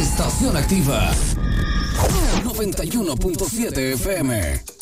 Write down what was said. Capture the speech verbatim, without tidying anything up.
Estación activa. noventa y uno punto siete F M.